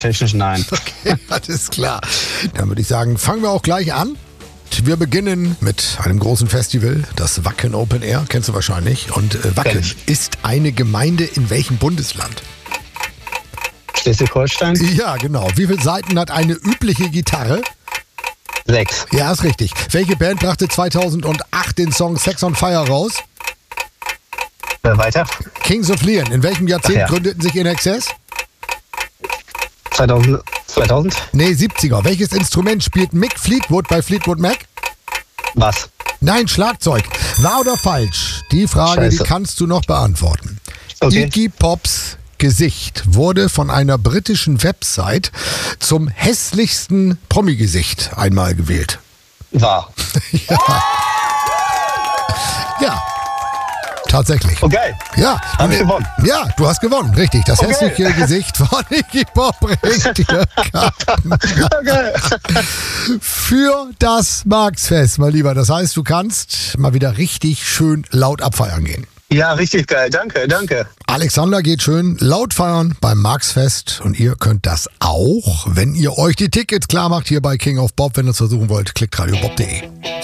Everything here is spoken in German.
Technisch nein. Okay, alles klar. Dann würde ich sagen, fangen wir auch gleich an. Wir beginnen mit einem großen Festival, das Wacken Open Air, kennst du wahrscheinlich. Und Wacken ist eine Gemeinde in welchem Bundesland? Schleswig-Holstein? Ja, genau. Wie viele Saiten hat eine übliche Gitarre? 6. Ja, ist richtig. Welche Band brachte 2008 den Song Sex on Fire raus? Weiter? Kings of Leon. In welchem Jahrzehnt gründeten sich In Excess? 2000? Nee, 70er. Welches Instrument spielt Mick Fleetwood bei Fleetwood Mac? Was? Nein, Schlagzeug. Wahr oder falsch? Die Frage, die kannst du noch beantworten. Okay. Iggy Pops Gesicht wurde von einer britischen Website zum hässlichsten Promi-Gesicht einmal gewählt. Wahr. Ja. Tatsächlich. Okay. Ja. Hab ich gewonnen. Ja, du hast gewonnen, richtig. Das hässliche Gesicht von Iggy Pop bringt dir Karten Okay. für das Marxfest, mein Lieber. Das heißt, du kannst mal wieder richtig schön laut abfeiern gehen. Ja, richtig geil. Danke. Alexander geht schön laut feiern beim Marxfest und ihr könnt das auch, wenn ihr euch die Tickets klar macht hier bei King of Bob. Wenn ihr es versuchen wollt, klickt radiobob.de.